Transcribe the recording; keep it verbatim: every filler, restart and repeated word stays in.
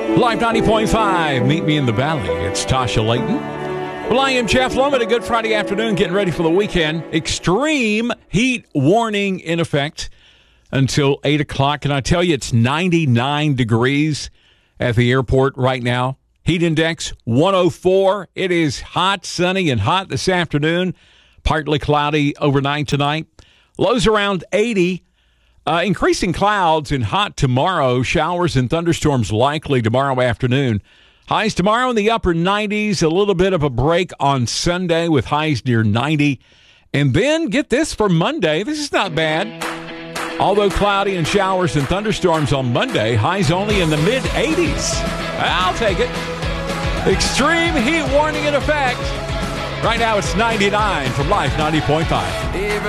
Live ninety point five, meet me in the valley. It's Tasha Layton. Well, I am Jeff Loman. A good Friday afternoon, getting ready for the weekend. Extreme heat warning in effect until eight o'clock. And I tell you, it's ninety-nine degrees at the airport right now. Heat index one oh four. It is hot, sunny, and hot this afternoon. Partly cloudy overnight tonight. Lows around eighty. Uh, increasing clouds and hot tomorrow. Showers and thunderstorms likely tomorrow afternoon. Highs tomorrow in the upper nineties. A little bit of a break on Sunday with highs near ninety. And then get this for Monday. This is not bad. Although cloudy and showers and thunderstorms on Monday, highs only in the mid eighties. I'll take it. Extreme heat warning in effect. Right now it's ninety-nine from Life ninety point five.